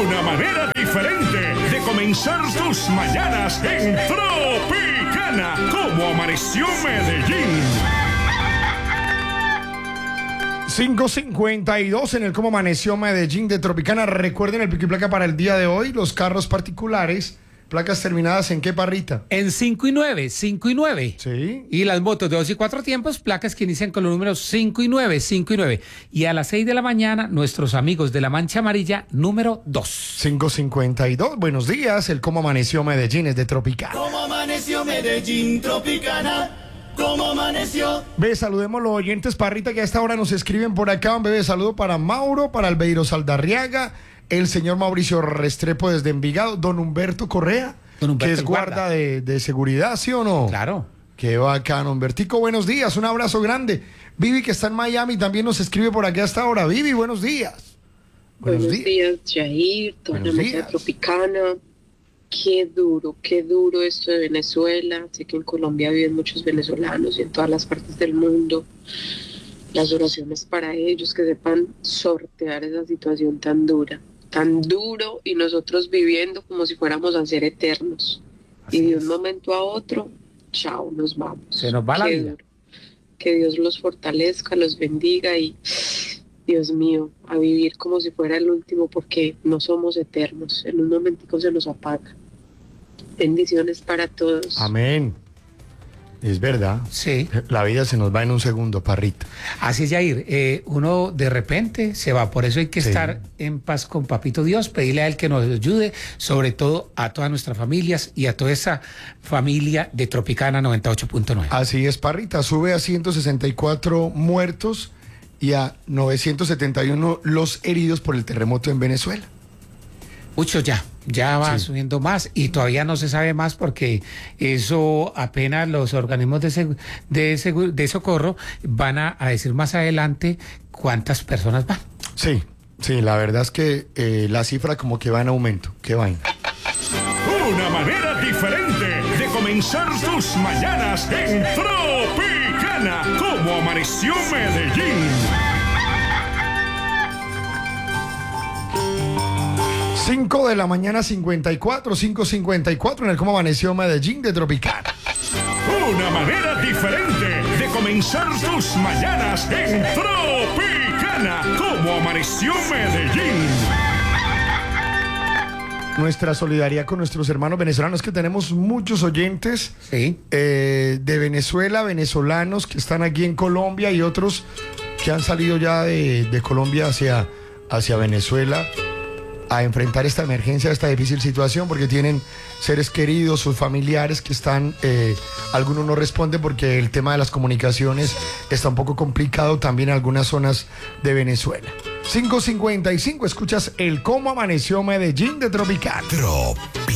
Una manera diferente de comenzar tus mañanas en Tropicana. Como amaneció Medellín. 5:52 en el Cómo Amaneció Medellín de Tropicana. Recuerden el pico y placa para el día de hoy. Los carros particulares, placas terminadas ¿en qué, Parrita? En 5 y 9, 5 y 9. Sí. Y las motos de 2 y 4 tiempos, placas que inician con los números 5 y 9, 5 y 9. Y a las 6 de la mañana, nuestros amigos de la Mancha Amarilla, número 2. 5:52. Buenos días, el Cómo Amaneció Medellín es de Tropicana. ¿Cómo amaneció Medellín, Tropicana? ¿Cómo amaneció? Ve, saludemos a los oyentes, Parrita, que a esta hora nos escriben por acá. Un bebé saludo para Mauro, para Albeiro Saldarriaga, el señor Mauricio Restrepo desde Envigado, don Humberto Correa, que es guarda de seguridad, ¿sí o no? Claro. Qué bacano, Humbertico, buenos días, un abrazo grande. Vivi, que está en Miami, también nos escribe por aquí hasta ahora. Vivi, buenos días. Buenos días, Jair, toda la mesa Tropicana. Qué duro esto de Venezuela. Sé que en Colombia viven muchos venezolanos y en todas las partes del mundo. Las oraciones para ellos, que sepan sortear esa situación tan duro, y nosotros viviendo como si fuéramos a ser eternos. Así y de es. un momento a otro, chao, nos vamos. Se nos va la vida. Duro. Que Dios los fortalezca, los bendiga y, Dios mío, a vivir como si fuera el último, porque no somos eternos. En un momentico se nos apaga. Bendiciones para todos. Amén. Es verdad. Sí. La vida se nos va en un segundo, Parrita. Así es, Jair. Uno de repente se va. Por eso hay que estar en paz con Papito Dios, pedirle a Él que nos ayude, sobre todo a todas nuestras familias y a toda esa familia de Tropicana 98.9. Así es, Parrita. Sube a 164 muertos y a 971 los heridos por el terremoto en Venezuela. Muchos ya va subiendo más y todavía no se sabe más porque eso apenas los organismos de socorro van a decir más adelante cuántas personas van. Sí, la verdad es que la cifra como que va en aumento. Qué vaina. Una manera diferente de comenzar tus mañanas en Tropicana. Como amaneció Medellín. 5 de la mañana 5:54 en el Cómo Amaneció Medellín de Tropicana. Una manera diferente de comenzar tus mañanas en Tropicana. Como amaneció Medellín. Nuestra solidaridad con nuestros hermanos venezolanos, que tenemos muchos oyentes de Venezuela, venezolanos que están aquí en Colombia y otros que han salido ya de Colombia hacia Venezuela a enfrentar esta emergencia, esta difícil situación, porque tienen seres queridos, sus familiares que están, algunos no responden porque el tema de las comunicaciones está un poco complicado también en algunas zonas de Venezuela. 5:55, escuchas el Cómo Amaneció Medellín de Tropicana.